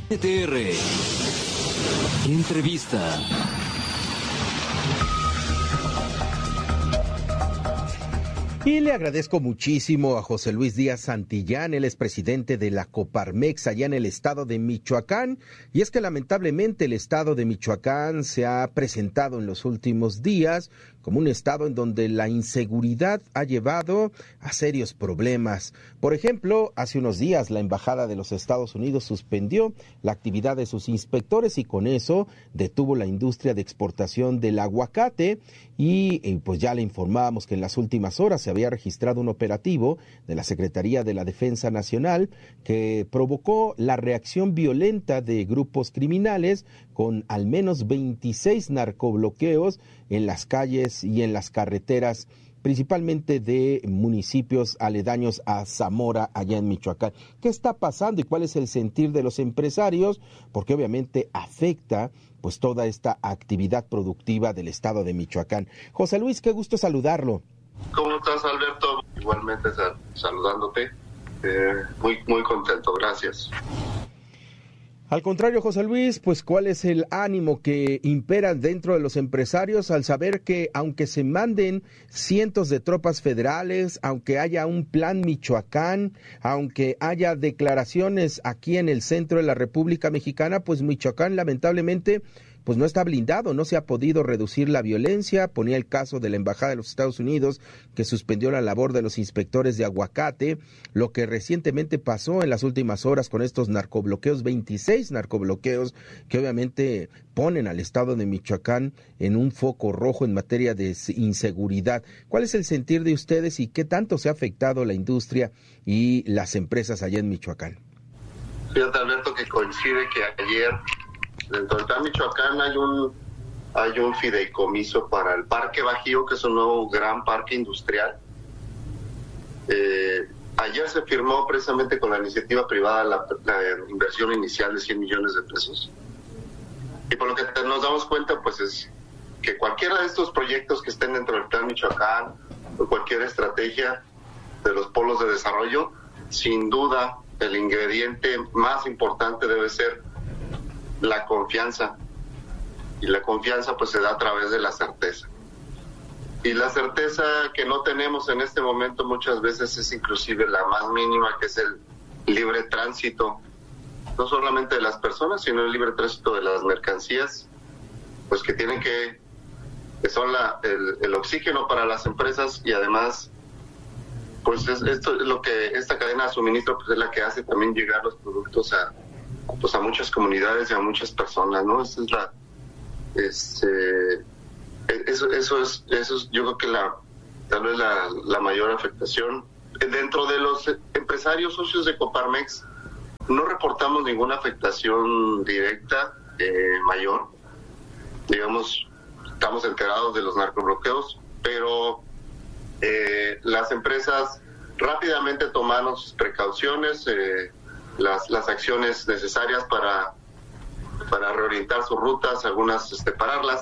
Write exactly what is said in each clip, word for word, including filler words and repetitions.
N T R Entrevista. Y le agradezco muchísimo a José Luis Díaz Santillán, él es presidente de la Coparmex allá en el estado de Michoacán, y es que lamentablemente el estado de Michoacán se ha presentado en los últimos días como un estado en donde la inseguridad ha llevado a serios problemas. Por ejemplo, hace unos días la Embajada de los Estados Unidos suspendió la actividad de sus inspectores y con eso detuvo la industria de exportación del aguacate y, y pues ya le informábamos que en las últimas horas se había registrado un operativo de la Secretaría de la Defensa Nacional que provocó la reacción violenta de grupos criminales con al menos veintiséis narcobloqueos en las calles y en las carreteras, principalmente de municipios aledaños a Zamora, allá en Michoacán. ¿Qué está pasando y cuál es el sentir de los empresarios? Porque obviamente afecta pues toda esta actividad productiva del estado de Michoacán. José Luis, qué gusto saludarlo. ¿Cómo estás, Alberto? Igualmente sal- saludándote. Eh, muy, muy contento, gracias. Al contrario, José Luis, pues ¿cuál es el ánimo que impera dentro de los empresarios al saber que aunque se manden cientos de tropas federales, aunque haya un plan Michoacán, aunque haya declaraciones aquí en el centro de la República Mexicana, pues Michoacán lamentablemente pues no está blindado, no se ha podido reducir la violencia? Ponía el caso de la Embajada de los Estados Unidos, que suspendió la labor de los inspectores de aguacate, lo que recientemente pasó en las últimas horas con estos narcobloqueos, veintiséis narcobloqueos, que obviamente ponen al estado de Michoacán en un foco rojo en materia de inseguridad. ¿Cuál es el sentir de ustedes y qué tanto se ha afectado la industria y las empresas allá en Michoacán? Fíjate, Alberto, que coincide que ayer dentro del plan Michoacán hay un hay un fideicomiso para el Parque Bajío, que es un nuevo gran parque industrial. Eh, ayer se firmó precisamente con la iniciativa privada la, la inversión inicial de cien millones de pesos. Y por lo que nos damos cuenta, pues es que cualquiera de estos proyectos que estén dentro del plan Michoacán o cualquier estrategia de los polos de desarrollo, sin duda el ingrediente más importante debe ser la confianza, y la confianza pues se da a través de la certeza, y la certeza que no tenemos en este momento muchas veces es inclusive la más mínima, que es el libre tránsito, no solamente de las personas, sino el libre tránsito de las mercancías, pues que tienen que, que son la, el, el oxígeno para las empresas, y además pues es, esto es lo que esta cadena de suministro pues es la que hace también llegar los productos a pues a muchas comunidades y a muchas personas, ¿no? Esa es la este eso eso es eso es yo creo que la tal vez la, la mayor afectación. Dentro de los empresarios socios de Coparmex no reportamos ninguna afectación directa eh, mayor. Digamos, estamos enterados de los narcobloqueos, pero eh, las empresas rápidamente tomaron sus precauciones, eh, Las, las acciones necesarias para, para reorientar sus rutas, algunas este, pararlas,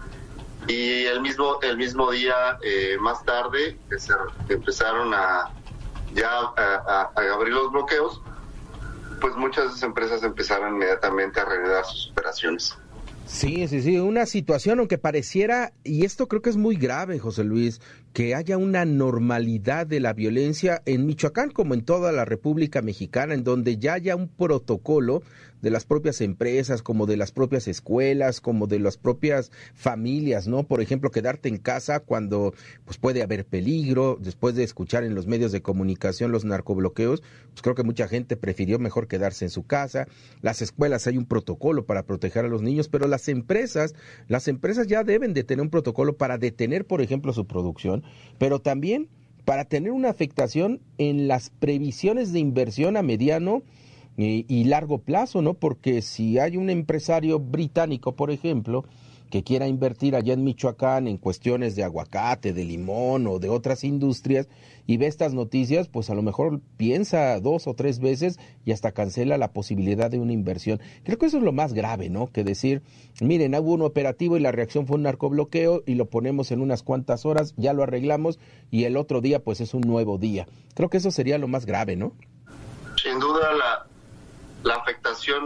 y el mismo el mismo día eh, más tarde que se empezaron a ya a, a, a abrir los bloqueos, pues muchas de esas empresas empezaron inmediatamente a reanudar sus operaciones. Sí, sí, sí, una situación, aunque pareciera, y esto creo que es muy grave, José Luis, que haya una normalidad de la violencia en Michoacán como en toda la República Mexicana, en donde ya haya un protocolo de las propias empresas, como de las propias escuelas, como de las propias familias, ¿no? Por ejemplo, quedarte en casa cuando pues puede haber peligro, después de escuchar en los medios de comunicación los narcobloqueos, pues creo que mucha gente prefirió mejor quedarse en su casa. Las escuelas hay un protocolo para proteger a los niños, pero las empresas, las empresas ya deben de tener un protocolo para detener, por ejemplo, su producción, pero también para tener una afectación en las previsiones de inversión a mediano y, y largo plazo, ¿no? Porque si hay un empresario británico, por ejemplo, que quiera invertir allá en Michoacán en cuestiones de aguacate, de limón o de otras industrias y ve estas noticias, pues a lo mejor piensa dos o tres veces y hasta cancela la posibilidad de una inversión. Creo que eso es lo más grave, ¿no? Que decir, miren, hubo un operativo y la reacción fue un narcobloqueo y lo ponemos en unas cuantas horas, ya lo arreglamos y el otro día pues es un nuevo día. Creo que eso sería lo más grave, ¿no? Sin duda la, la afectación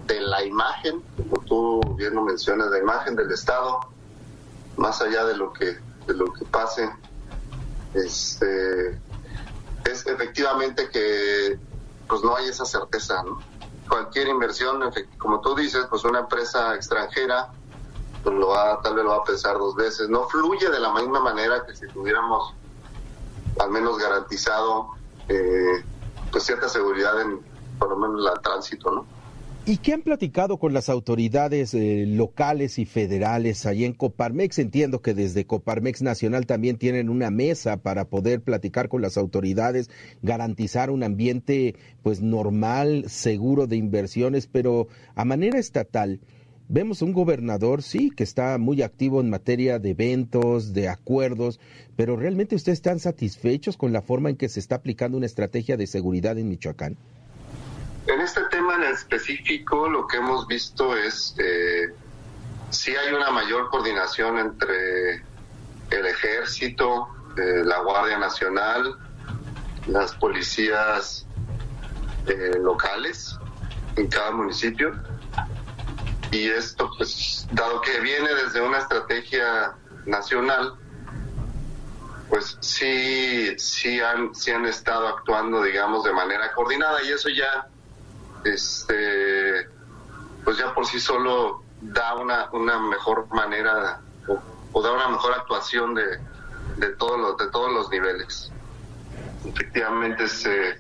de la imagen, como tú bien lo mencionas, la imagen del Estado, más allá de lo que de lo que pase, este, es efectivamente que pues no hay esa certeza, ¿no? Cualquier inversión, como tú dices, pues una empresa extranjera pues lo va, tal vez lo va a pensar dos veces. No fluye de la misma manera que si tuviéramos al menos garantizado eh, pues cierta seguridad en por lo menos el tránsito, ¿no? ¿Y qué han platicado con las autoridades eh, locales y federales ahí en Coparmex? Entiendo que desde Coparmex Nacional también tienen una mesa para poder platicar con las autoridades, garantizar un ambiente pues normal, seguro de inversiones, pero a manera estatal vemos un gobernador, sí, que está muy activo en materia de eventos, de acuerdos, pero ¿realmente ustedes están satisfechos con la forma en que se está aplicando una estrategia de seguridad en Michoacán? En este tema en específico, lo que hemos visto es eh, sí hay una mayor coordinación entre el Ejército, eh, la Guardia Nacional, las policías eh, locales en cada municipio. Y esto, pues, dado que viene desde una estrategia nacional, pues sí, sí han, sí han estado actuando, digamos, de manera coordinada, y eso ya este pues ya por sí solo da una una mejor manera o, o da una mejor actuación de de todos los de todos los niveles. Efectivamente se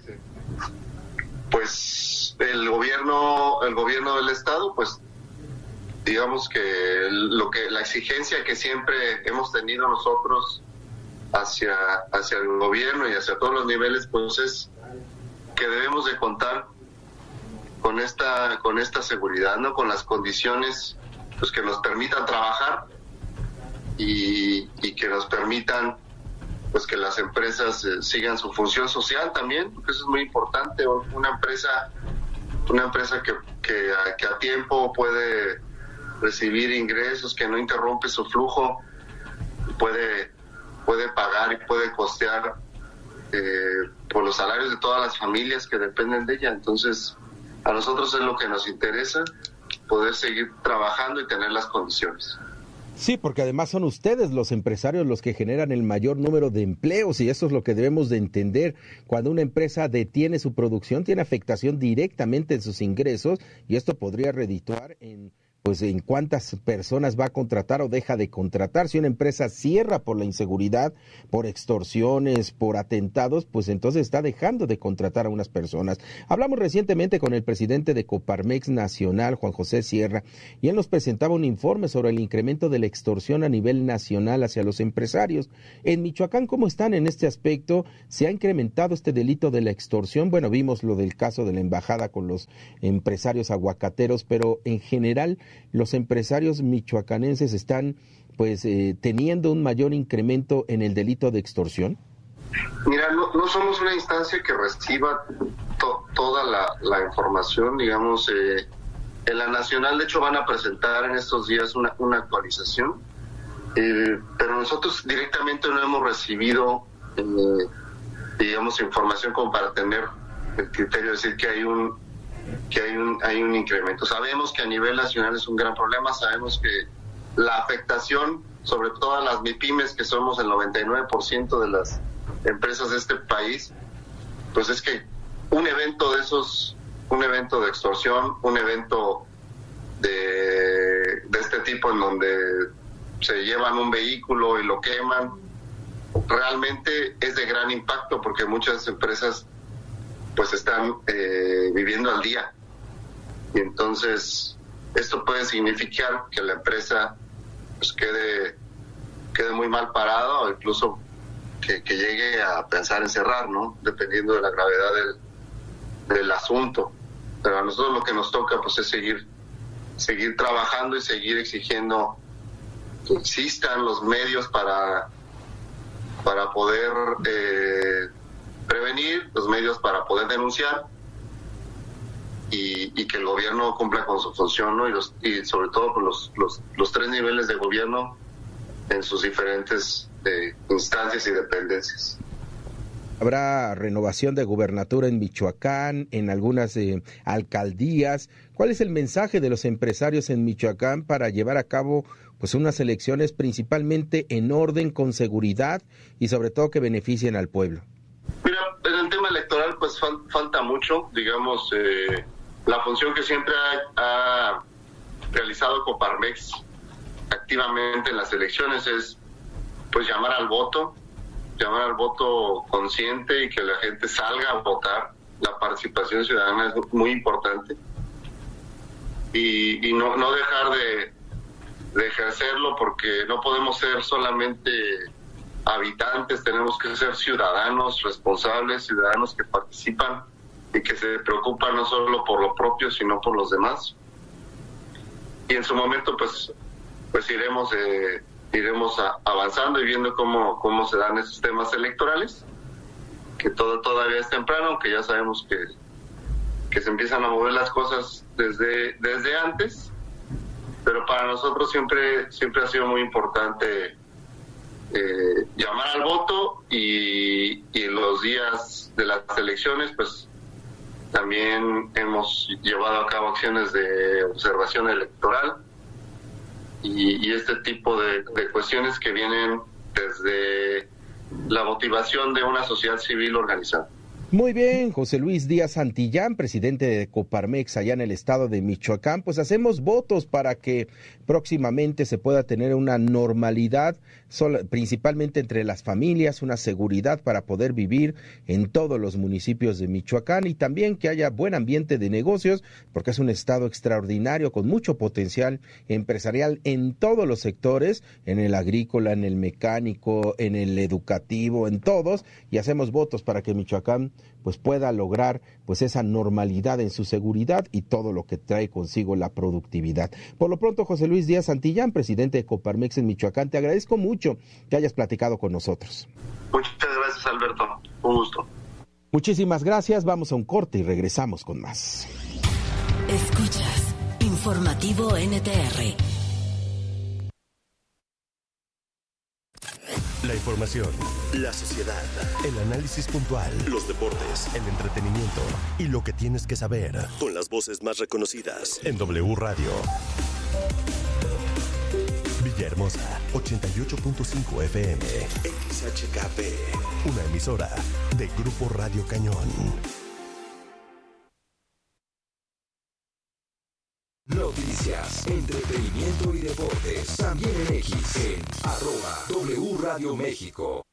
pues el gobierno el gobierno del estado, pues digamos que lo que la exigencia que siempre hemos tenido nosotros hacia hacia el gobierno y hacia todos los niveles, pues es que debemos de contar con esta con esta seguridad, ¿no? Con las condiciones pues que nos permitan trabajar y, y que nos permitan pues que las empresas eh, sigan su función social también, porque eso es muy importante. Una empresa una empresa que, que, a, que a tiempo puede recibir ingresos, que no interrumpe su flujo, puede puede pagar y puede costear eh, por los salarios de todas las familias que dependen de ella. Entonces a nosotros es lo que nos interesa, poder seguir trabajando y tener las condiciones. Sí, porque además son ustedes los empresarios los que generan el mayor número de empleos, y eso es lo que debemos de entender. Cuando una empresa detiene su producción, tiene afectación directamente en sus ingresos, y esto podría redituar en pues en cuántas personas va a contratar o deja de contratar. Si una empresa cierra por la inseguridad, por extorsiones, por atentados, pues entonces está dejando de contratar a unas personas. Hablamos recientemente con el presidente de Coparmex Nacional, Juan José Sierra, y él nos presentaba un informe sobre el incremento de la extorsión a nivel nacional hacia los empresarios. En Michoacán, ¿cómo están en este aspecto? ¿Se ha incrementado este delito de la extorsión? Bueno, vimos lo del caso de la embajada con los empresarios aguacateros, pero en general los empresarios michoacanenses están pues eh, teniendo un mayor incremento en el delito de extorsión. Mira, no, no somos una instancia que reciba to, toda la, la información, digamos, eh, en la nacional de hecho van a presentar en estos días una, una actualización, eh, pero nosotros directamente no hemos recibido eh, digamos información como para tener el criterio de decir que hay un que hay un hay un incremento. Sabemos que a nivel nacional es un gran problema, sabemos que la afectación, sobre todo a las MIPYMES, que somos el noventa y nueve por ciento de las empresas de este país, pues es que un evento de esos, un evento de extorsión, un evento de, de este tipo en donde se llevan un vehículo y lo queman, realmente es de gran impacto porque muchas empresas pues están eh, viviendo al día, y entonces esto puede significar que la empresa pues quede quede muy mal parada o incluso que, que llegue a pensar en cerrar, ¿no? Dependiendo de la gravedad del, del asunto. Pero a nosotros lo que nos toca pues es seguir seguir trabajando y seguir exigiendo que existan los medios para para poder eh, prevenir, los medios para poder denunciar y, y que el gobierno cumpla con su función, ¿no? Y, los, y sobre todo con los, los, los tres niveles de gobierno en sus diferentes eh, instancias y dependencias. Habrá renovación de gubernatura en Michoacán, en algunas eh, alcaldías. ¿Cuál es el mensaje de los empresarios en Michoacán para llevar a cabo pues unas elecciones principalmente en orden, con seguridad y sobre todo que beneficien al pueblo? Mira, en el tema electoral pues fal- falta mucho, digamos, eh, la función que siempre ha, ha realizado Coparmex activamente en las elecciones es pues llamar al voto, llamar al voto consciente y que la gente salga a votar. La participación ciudadana es muy importante y, y no, no dejar de, de ejercerlo, porque no podemos ser solamente habitantes, tenemos que ser ciudadanos responsables, ciudadanos que participan y que se preocupan no solo por lo propio sino por los demás. Y en su momento pues pues iremos eh, iremos a, avanzando y viendo cómo cómo se dan esos temas electorales, que todo todavía es temprano, aunque ya sabemos que que se empiezan a mover las cosas desde desde antes, pero para nosotros siempre siempre ha sido muy importante eh, llamar al voto y, y en los días de las elecciones pues también hemos llevado a cabo acciones de observación electoral y, y este tipo de, de cuestiones que vienen desde la motivación de una sociedad civil organizada. Muy bien, José Luis Díaz Santillán, presidente de Coparmex allá en el estado de Michoacán, pues hacemos votos para que próximamente se pueda tener una normalidad, principalmente entre las familias, una seguridad para poder vivir en todos los municipios de Michoacán y también que haya buen ambiente de negocios, porque es un estado extraordinario con mucho potencial empresarial en todos los sectores, en el agrícola, en el mecánico, en el educativo, en todos, y hacemos votos para que Michoacán pues pueda lograr pues esa normalidad en su seguridad y todo lo que trae consigo la productividad. Por lo pronto, José Luis Díaz Santillán, presidente de Coparmex en Michoacán, te agradezco mucho que hayas platicado con nosotros. Muchas gracias, Alberto. Un gusto. Muchísimas gracias. Vamos a un corte y regresamos con más. Escuchas Informativo N T R. La información, la sociedad, el análisis puntual, los deportes, el entretenimiento y lo que tienes que saber con las voces más reconocidas en W Radio. Villahermosa, ochenta y ocho punto cinco F M, X H K P, una emisora de Grupo Radio Cañón. Noticias, entretenimiento y deportes, también en X, en arroba W Radio México.